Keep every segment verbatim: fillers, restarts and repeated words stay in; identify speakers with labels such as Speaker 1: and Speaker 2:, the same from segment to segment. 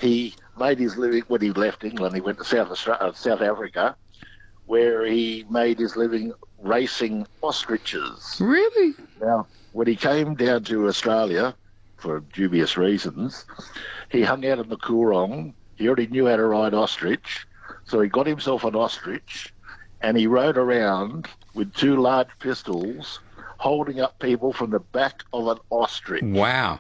Speaker 1: he made his living when he left England. He went to South Australia, uh, South Africa, where he made his living racing ostriches.
Speaker 2: Really?
Speaker 1: Now, when he came down to Australia, for dubious reasons, he hung out in the Coorong. He already knew how to ride ostrich, so he got himself an ostrich, and he rode around with two large pistols, holding up people from the back of an ostrich.
Speaker 2: Wow.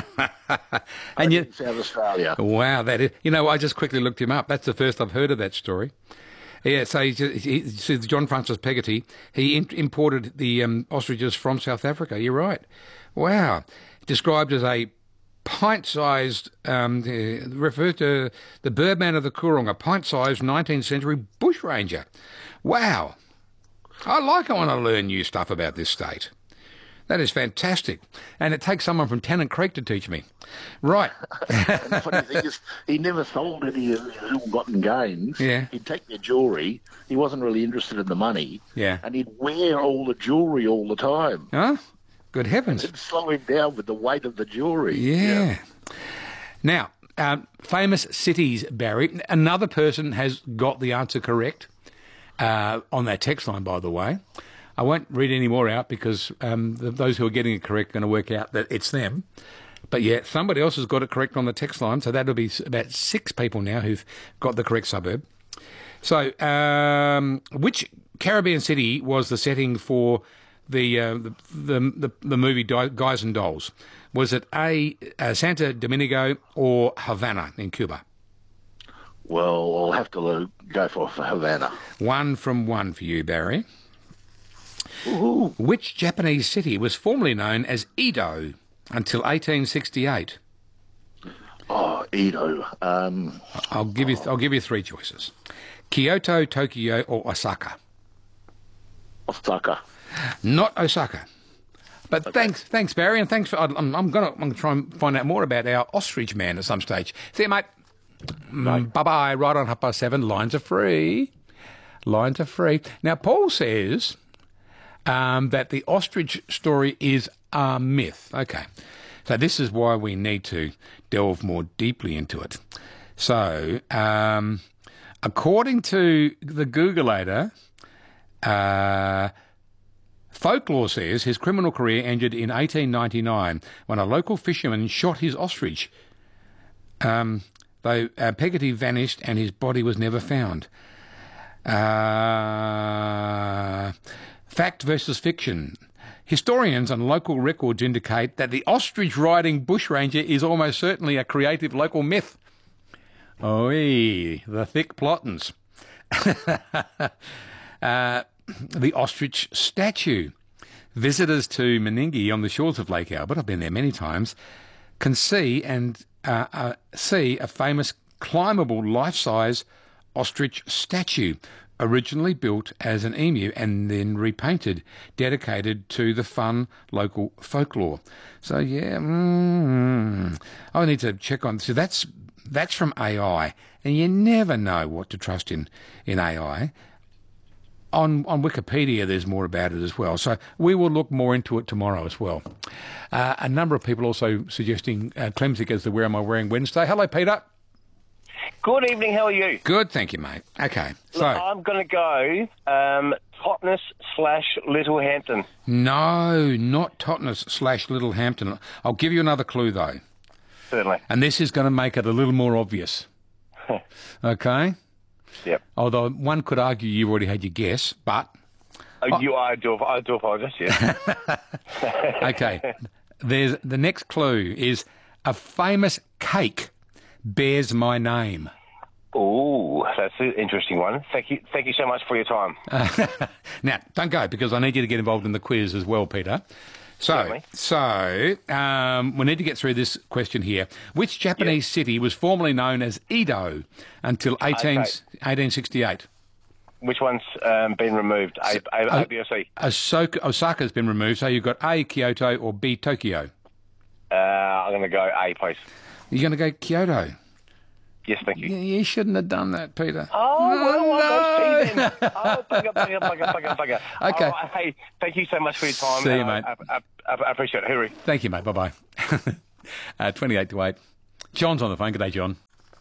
Speaker 2: And you,
Speaker 1: in South Australia.
Speaker 2: Wow, that is, you know, I just quickly looked him up. That's the first I've heard of that story. Yeah, so he, he, he, John Francis Peggotty, he in, imported the um, ostriches from South Africa. You're right. Wow. Described as a pint-sized, um, uh, referred to the Birdman of the Coorong, a pint-sized nineteenth century bushranger. Wow. I like it when I learn new stuff about this state. That is fantastic. And it takes someone from Tennant Creek to teach me. Right.
Speaker 1: And the funny thing is, he never sold any of his ill-gotten gains.
Speaker 2: Yeah.
Speaker 1: He'd take their jewellery. He wasn't really interested in the money.
Speaker 2: Yeah.
Speaker 1: And he'd wear all the jewellery all the time.
Speaker 2: Huh? Good heavens.
Speaker 1: It'd slow him down with the weight of the jewellery.
Speaker 2: Yeah. yeah. Now, um, famous cities, Barry. Another person has got the answer correct uh, on that text line, by the way. I won't read any more out because um, the, those who are getting it correct are going to work out that it's them. But yeah, somebody else has got it correct on the text line, so that'll be about six people now who've got the correct suburb. So, um, which Caribbean city was the setting for the uh, the, the the the movie Guys and Dolls? Was it A, uh, Santo Domingo or Havana in Cuba?
Speaker 1: Well, I'll have to go for Havana.
Speaker 2: One from one for you, Barry.
Speaker 1: Ooh.
Speaker 2: Which Japanese city was formerly known as Edo until eighteen sixty-eight?
Speaker 1: Oh, Edo. Um,
Speaker 2: I'll give you. I'll give you three choices: Kyoto, Tokyo, or Osaka.
Speaker 1: Osaka.
Speaker 2: Not Osaka. But okay. thanks, thanks, Barry, and thanks for. I'm, I'm gonna. I'm gonna try and find out more about our ostrich man at some stage. See you, mate.
Speaker 1: No.
Speaker 2: Mm, bye bye. Right on half past seven. Lines are free. Lines are free. Now, Paul says. Um, that the ostrich story is a myth. Okay, so this is why we need to delve more deeply into it. So, um, according to the Googleator, uh, folklore says his criminal career ended in eighteen ninety-nine when a local fisherman shot his ostrich. Um, though uh, Peggotty vanished and his body was never found. Uh... Fact versus fiction. Historians and local records indicate that the ostrich-riding bushranger is almost certainly a creative local myth. Oi, the thick plottins. uh, the ostrich statue. Visitors to Meningie on the shores of Lake Albert, I've been there many times, can see and uh, uh, see a famous climbable life-size ostrich statue, originally built as an emu and then repainted, dedicated to the fun local folklore. So, yeah, mm, I need to check on... So that's that's from A I, and you never know what to trust in, in A I. On on Wikipedia, there's more about it as well. So we will look more into it tomorrow as well. Uh, a number of people also suggesting uh, Clemsic as the Where Am I Wearing Wednesday. Hello, Peter.
Speaker 3: Good evening, how are you?
Speaker 2: Good, thank you, mate. Okay, so...
Speaker 3: Look, I'm going to go um, Totnes slash Littlehampton.
Speaker 2: No, not Totnes slash Littlehampton. I'll give you another clue, though.
Speaker 3: Certainly.
Speaker 2: And this is going to make it a little more obvious. Okay?
Speaker 3: Yep.
Speaker 2: Although one could argue you've already had your guess, but...
Speaker 3: Oh, you, I do, I do apologise, yes.
Speaker 2: Okay. There's, the next clue is a famous cake bears my name.
Speaker 3: Oh, that's an interesting one. Thank you Thank you so much for your time.
Speaker 2: Uh, now, don't go, because I need you to get involved in the quiz as well, Peter. So,
Speaker 3: Certainly.
Speaker 2: so um, we need to get through this question here. Which Japanese yep. city was formerly known as Edo until eighteen,
Speaker 3: okay.
Speaker 2: eighteen sixty-eight?
Speaker 3: Which one's um, been removed? A, A, A, B or C?
Speaker 2: Osaka, Osaka's been removed, so you've got A, Kyoto, or B, Tokyo.
Speaker 3: Uh, I'm going to go A, please.
Speaker 2: You're going to go Kyoto?
Speaker 3: Yes, thank you.
Speaker 2: You, you shouldn't have done that, Peter.
Speaker 3: Oh, well,
Speaker 2: no.
Speaker 3: I'll go see then. Oh, bugger, bugger, bugger, bugger, bugger.
Speaker 2: Okay.
Speaker 3: Oh, hey, thank you so much for your time.
Speaker 2: See you,
Speaker 3: uh,
Speaker 2: mate.
Speaker 3: I, I, I, I appreciate it. Hooray.
Speaker 2: Thank you, mate. Bye-bye. uh, twenty-eight to eight. John's on the phone. Good day, John.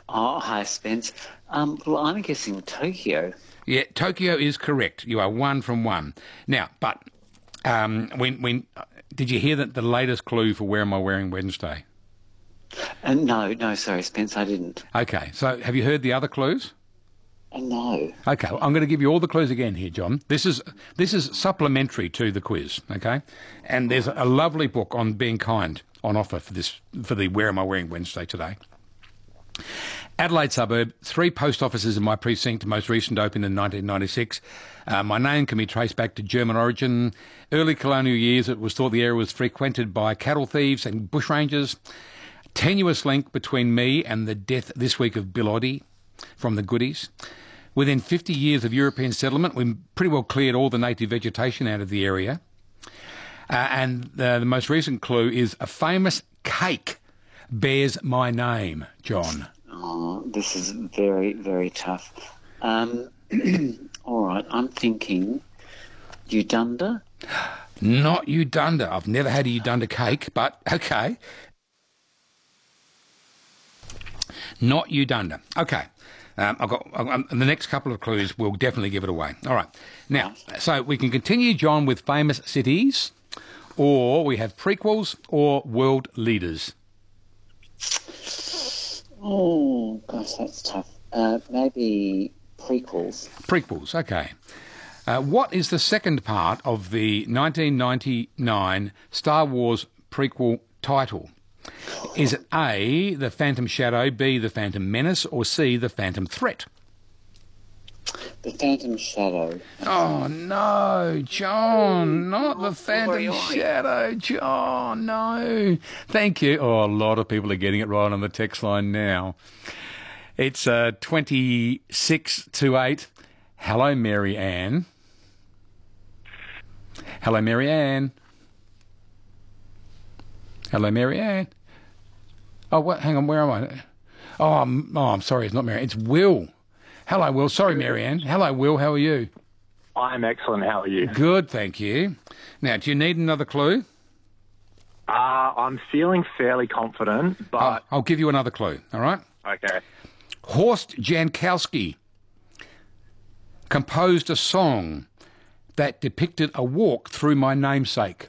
Speaker 4: Oh, hi, Spence. Um, well, I'm guessing Tokyo.
Speaker 2: Yeah, Tokyo is correct. You are one from one. Now, but um, when when did you hear that the latest clue for Where Am I Wearing Wednesday?
Speaker 4: Uh, no, no, sorry, Spence, I didn't.
Speaker 2: Okay, so have you heard the other clues?
Speaker 4: Uh, no.
Speaker 2: Okay, well, I'm going to give you all the clues again here, John. This is this is supplementary to the quiz, okay? And there's a lovely book on being kind on offer for this for the Where Am I Wearing Wednesday today. Adelaide suburb, three post offices in my precinct, most recent opened in nineteen ninety-six. Uh, my name can be traced back to German origin. Early colonial years, it was thought the area was frequented by cattle thieves and bushrangers. Tenuous link between me and the death this week of Bill Oddie from the Goodies. Within fifty years of European settlement, we pretty well cleared all the native vegetation out of the area. Uh, and uh, the most recent clue is a famous cake bears my name, John.
Speaker 4: Oh, this is very, very tough. Um, all right, I'm thinking Udunda?
Speaker 2: Not Udunda. I've never had a Udunda cake, but okay. Not Udunda. Okay. Um, I've got um, the next couple of clues will definitely give it away. All right. Now, so we can continue, John, with famous cities, or we have prequels or world leaders.
Speaker 4: Oh, gosh, that's tough. Uh, maybe prequels.
Speaker 2: Prequels, okay. Uh, what is the second part of the nineteen ninety-nine Star Wars prequel title? Is it A, The Phantom Shadow, B, The Phantom Menace, or C, The Phantom Threat?
Speaker 4: The Phantom Shadow.
Speaker 2: Oh, no, John, not The Phantom Shadow. John, no. Thank you. Oh, a lot of people are getting it right on the text line now. It's uh, twenty-six to eight. Hello, Mary Ann. Hello, Mary Ann. Hello, Mary Ann. Oh, what? Hang on, where am I? Oh, I'm, oh, I'm sorry, it's not Mary Ann. It's Will. Hello, Will. Sorry, Mary Ann. Hello, Will. How are you?
Speaker 3: I'm excellent. How are you?
Speaker 2: Good, thank you. Now, do you need another clue?
Speaker 3: Uh, I'm feeling fairly confident, but...
Speaker 2: Oh, I'll give you another clue, all right?
Speaker 3: Okay.
Speaker 2: Horst Jankowski composed a song that depicted a walk through my namesake.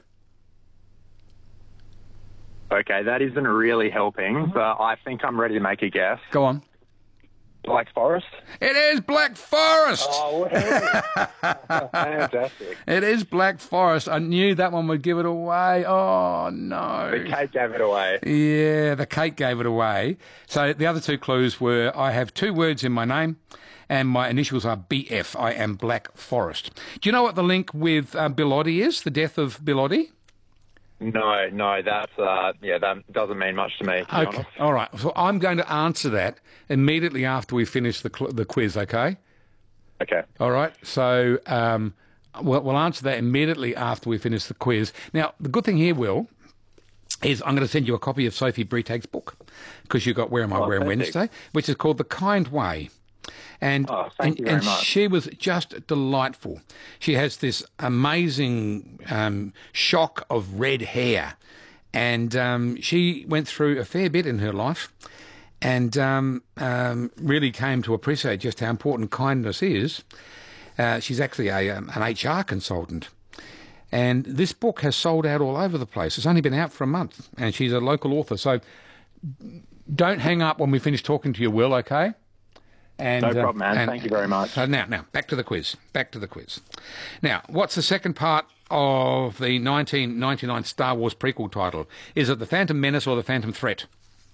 Speaker 3: Okay, that isn't really helping, but I think I'm ready to make a guess.
Speaker 2: Go on.
Speaker 3: Black Forest?
Speaker 2: It is Black Forest!
Speaker 3: Oh, fantastic.
Speaker 2: It is Black Forest. I knew that one would give it away. Oh, no.
Speaker 3: The cake gave it away.
Speaker 2: Yeah, the cake gave it away. So the other two clues were I have two words in my name and my initials are B F. I am Black Forest. Do you know what the link with uh, Bill Oddie is, the death of Bill Oddie?
Speaker 3: No, no, that's, uh, yeah, that doesn't mean much to me, to be
Speaker 2: Okay,
Speaker 3: honest.
Speaker 2: all right. So I'm going to answer that immediately after we finish the cl- the quiz, okay?
Speaker 3: Okay.
Speaker 2: All right. So um, we'll, we'll answer that immediately after we finish the quiz. Now, the good thing here, Will, is I'm going to send you a copy of Sophie Bretag's book because you got Where Am I
Speaker 3: Oh,
Speaker 2: Wearing
Speaker 3: fantastic.
Speaker 2: Wednesday, which is called The Kind Way. And,
Speaker 3: Oh, thank
Speaker 2: and,
Speaker 3: you very
Speaker 2: and
Speaker 3: much.
Speaker 2: she was just delightful. She has this amazing um, shock of red hair. And um, she went through a fair bit in her life and um, um, really came to appreciate just how important kindness is. Uh, she's actually a, um, an H R consultant. And this book has sold out all over the place. It's only been out for a month. And she's a local author. So don't hang up when we finish talking to you, Will, okay? And,
Speaker 3: No problem, man.
Speaker 2: and-
Speaker 3: Thank you very much.
Speaker 2: So now, now, back to the quiz. Back to the quiz. Now, what's the second part of the nineteen ninety-nine Star Wars prequel title? Is it The Phantom Menace or The Phantom Threat?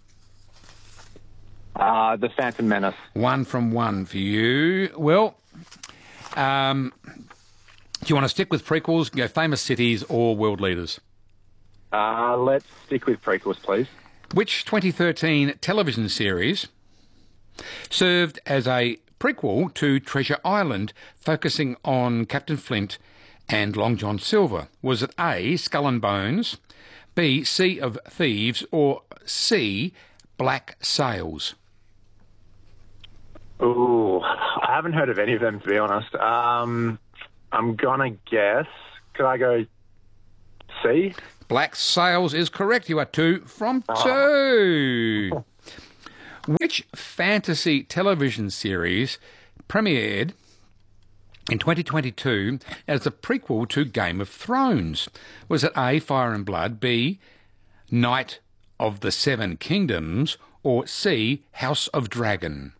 Speaker 3: Uh, the Phantom Menace.
Speaker 2: One from one for you. Well, um, do you want to stick with prequels, go famous cities or world leaders?
Speaker 3: Uh, let's stick with prequels, please.
Speaker 2: Which twenty thirteen television series served as a prequel to Treasure Island, focusing on Captain Flint and Long John Silver? Was it A, Skull and Bones, B, Sea of Thieves, or C, Black Sails?
Speaker 3: Ooh, I haven't heard of any of them, to be honest. Um, I'm gonna guess. Could I go C?
Speaker 2: Black Sails is correct. You are two from two. Which fantasy television series premiered in twenty twenty-two as a prequel to Game of Thrones? Was it A, Fire and Blood, B, Knight of the Seven Kingdoms, or C, House of Dragon?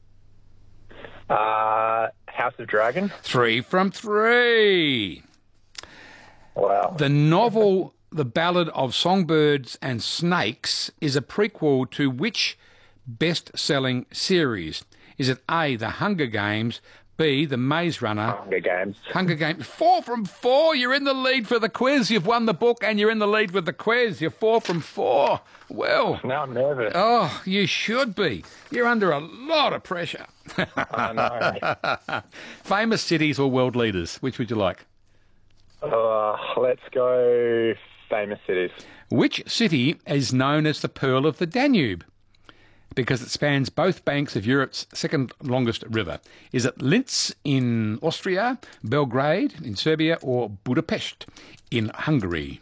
Speaker 3: Uh, House of Dragon.
Speaker 2: Three from three.
Speaker 3: Wow.
Speaker 2: The novel The Ballad of Songbirds and Snakes is a prequel to which best-selling series? Is it A, The Hunger Games, B, The Maze Runner?
Speaker 3: Hunger Games.
Speaker 2: Hunger Games. Four from four. You're in the lead for the quiz. You've won the book and you're in the lead with the quiz. You're four from four. Well.
Speaker 3: Now I'm nervous.
Speaker 2: Oh, you should be. You're under a lot of pressure.
Speaker 3: I know.
Speaker 2: Famous cities or world leaders? Which would you like?
Speaker 3: Uh, let's go famous cities.
Speaker 2: Which city is known as the Pearl of the Danube? Because it spans both banks of Europe's second longest river. Is it Linz in Austria, Belgrade in Serbia, or Budapest in Hungary?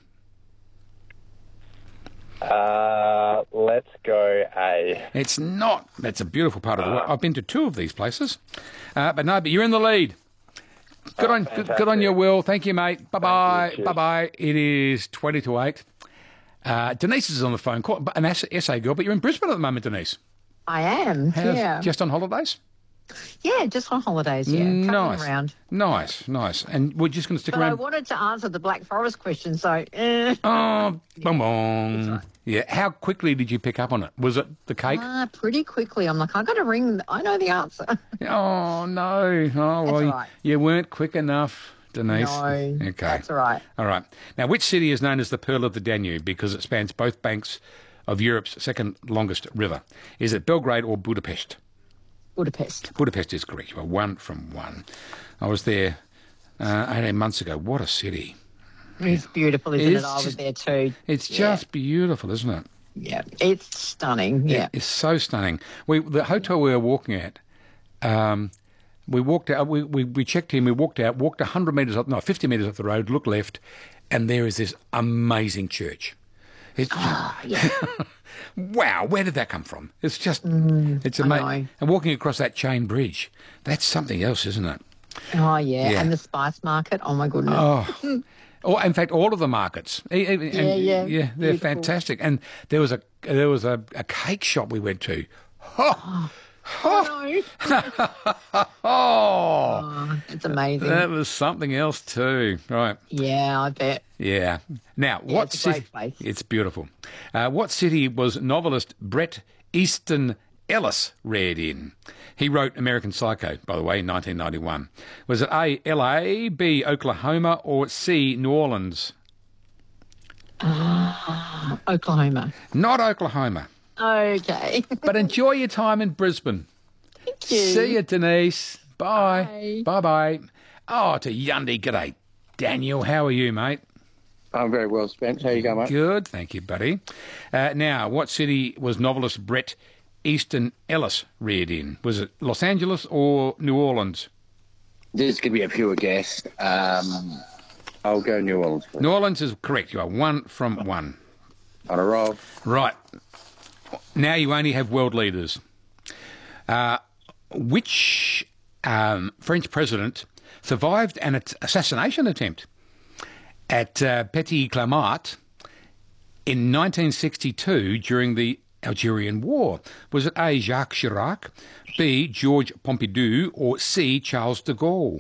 Speaker 3: Uh, let's go A.
Speaker 2: It's not. That's a beautiful part of the world. I've been to two of these places. Uh, but no, but you're in the lead. Good
Speaker 3: Oh,
Speaker 2: on good, good on
Speaker 3: fantastic.
Speaker 2: your Will. Thank you, mate. Bye-bye.
Speaker 3: Cheers.
Speaker 2: Bye-bye. It is twenty to eight. Uh, Denise is on the phone. Call- An S A girl, but you're in Brisbane at the moment, Denise.
Speaker 5: I am,
Speaker 2: How's-
Speaker 5: yeah.
Speaker 2: Just on holidays?
Speaker 5: Yeah, just on holidays, yeah. Travelling
Speaker 2: Nice.
Speaker 5: around.
Speaker 2: Nice, nice. And we're just going to stick
Speaker 5: But I
Speaker 2: around.
Speaker 5: wanted to answer the Black Forest question, so... Eh.
Speaker 2: Oh, boom, boom. Yeah. How quickly did you pick up on it? Was it the cake?
Speaker 5: Ah, pretty quickly. I'm like, I got to ring. I know the answer.
Speaker 2: Oh, no. Oh, well,
Speaker 5: all
Speaker 2: you-
Speaker 5: right.
Speaker 2: you weren't quick enough, Denise.
Speaker 5: No,
Speaker 2: Okay.
Speaker 5: that's all right.
Speaker 2: All right. Now, which city is known as the Pearl of the Danube because it spans both banks of Europe's second longest river? Is it Belgrade or Budapest?
Speaker 5: Budapest.
Speaker 2: Budapest is correct. You are one from one. I was there uh, eighteen months ago. What a city.
Speaker 5: It's beautiful, isn't
Speaker 2: It's
Speaker 5: it? I was
Speaker 2: just-
Speaker 5: there too.
Speaker 2: It's
Speaker 5: Yeah.
Speaker 2: just beautiful, isn't it?
Speaker 5: Yeah, it's stunning. Yeah.
Speaker 2: It's so stunning. We the hotel we were walking at, um, we walked out. We, we, we checked in. We walked out. Walked a hundred meters up, no, fifty meters up the road. Looked left, and there is this amazing church. It's, wow, where did that come from? It's just, it's
Speaker 5: I know.
Speaker 2: amazing. And walking across that chain bridge, that's something else, isn't it?
Speaker 5: Oh, yeah.
Speaker 2: Yeah.
Speaker 5: And the spice market. Oh, my goodness.
Speaker 2: Oh, or in fact, all of the markets. E- e- and-
Speaker 5: Yeah, yeah.
Speaker 2: yeah, they're
Speaker 5: Beautiful.
Speaker 2: fantastic. And there was a there was a, a cake shop we went to. Oh,
Speaker 5: Oh, no.
Speaker 2: oh,
Speaker 5: Oh, it's amazing.
Speaker 2: that was something else too. Right.
Speaker 5: Yeah, I bet.
Speaker 2: Yeah. Now, what
Speaker 5: it's a great
Speaker 2: city?
Speaker 5: place.
Speaker 2: It's beautiful. Uh, what city was novelist Bret Easton Ellis reared in? He wrote American Psycho, by the way, in nineteen ninety-one. Was it A, L A, B, Oklahoma, or C, New Orleans?
Speaker 5: Oklahoma.
Speaker 2: Not Oklahoma.
Speaker 5: Okay.
Speaker 2: But enjoy your time in Brisbane.
Speaker 5: Thank you.
Speaker 2: See you, Denise. Bye.
Speaker 5: Bye.
Speaker 2: Bye-bye. Oh, to Yundy. G'day. Daniel, how are you, mate?
Speaker 6: I'm very well, Spence. How you going, mate?
Speaker 2: Good, thank you, buddy. Uh, now, what city was novelist Bret Easton Ellis reared in? Was it Los Angeles or New Orleans?
Speaker 6: This is going to be a pure guess. Um, I'll go New Orleans, please.
Speaker 2: New Orleans is correct. You are one from one.
Speaker 6: On a roll.
Speaker 2: Right. Now you only have world leaders. Uh, which um, French president survived an at- assassination attempt at uh, Petit Clamart in nineteen sixty-two during the Algerian War? Was it A, Jacques Chirac, B, Georges Pompidou, or C, Charles de Gaulle?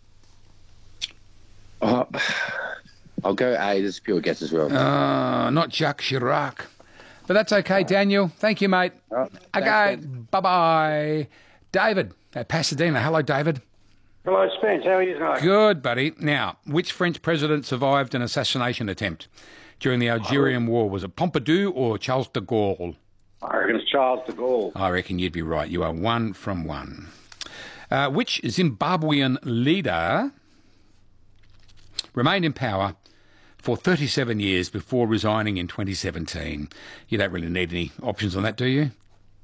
Speaker 6: Oh, I'll go A. This is pure guess as well.
Speaker 2: Uh, not Jacques Chirac. But that's okay, Daniel. Thank you, mate.
Speaker 6: All right.
Speaker 2: Okay,
Speaker 6: Thanks,
Speaker 2: bye-bye. David at Pasadena. Hello, David.
Speaker 7: Hello, Spence. How are you tonight?
Speaker 2: Good, buddy. Now, which French president survived an assassination attempt during the Algerian War? Was it Pompidou or Charles de Gaulle?
Speaker 7: I reckon it's Charles de Gaulle.
Speaker 2: I reckon you'd be right. You are one from one. Uh, which Zimbabwean leader remained in power for thirty-seven years before resigning in twenty seventeen? You don't really need any options on that, do you?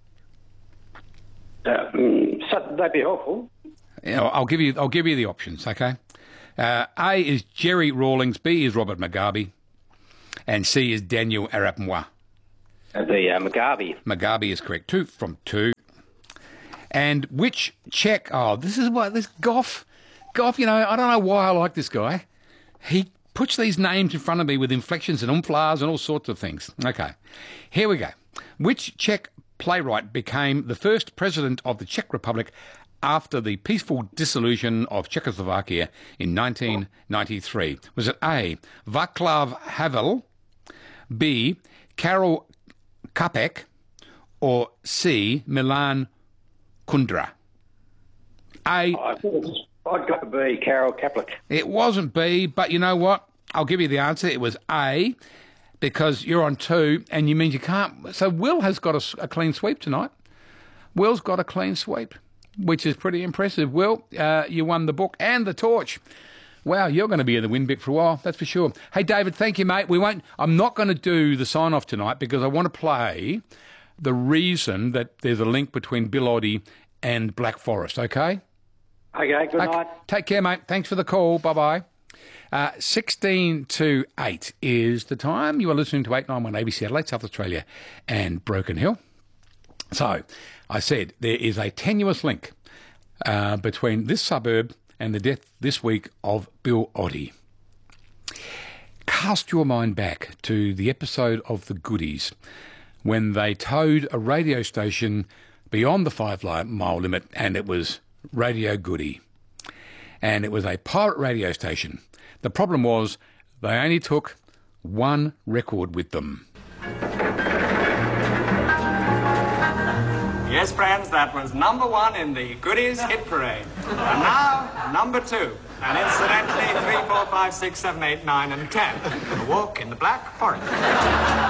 Speaker 7: Uh, mm, so that'd be helpful.
Speaker 2: Yeah, I'll give you. I'll give you the options. Okay. Uh, A is Jerry Rawlings. B is Robert Mugabe, and C is Daniel Arap Moi.
Speaker 7: The uh, Mugabe.
Speaker 2: Mugabe is correct. Two from two. And which Czech... Oh, this is what... This Goff... Goff, you know, I don't know why I like this guy. He puts these names in front of me with inflections and umflars and all sorts of things. Okay, here we go. Which Czech playwright became the first president of the Czech Republic after the peaceful dissolution of Czechoslovakia in nineteen ninety-three? Was it A, Václav Havel, B, Karel Čapek, or C, Milan Kundera? A...
Speaker 7: I thought it was, I'd go B, Karel Čapek.
Speaker 2: It wasn't B, but you know what? I'll give you the answer. It was A, because you're on two, and you mean you can't... So Will has got a, a clean sweep tonight. Will's got a clean sweep, which is pretty impressive. Will, uh, you won the book and the torch. Wow, you're going to be in the win bit for a while, that's for sure. Hey, David, thank you, mate. We won't... I'm not going to do the sign-off tonight because I want to play the reason that there's a link between Bill Oddie and Black Forest, okay?
Speaker 7: Okay, good
Speaker 2: Okay,
Speaker 7: night.
Speaker 2: take care, mate. Thanks for the call. Bye-bye. Uh, sixteen to eight is the time. You are listening to eight ninety-one A B C Adelaide, South Australia and Broken Hill. So, I said there is a tenuous link uh, between this suburb and the death this week of Bill Oddie. Cast your mind back to the episode of The Goodies when they towed a radio station beyond the five-mile limit, and it was Radio Goody. And it was a pirate radio station. The problem was they only took one record with them.
Speaker 8: Yes, friends, that was number one in the Goodies hit parade. And now, number two. And incidentally, three, four, five, six, seven, eight, nine, and ten. A Walk in the Black Forest.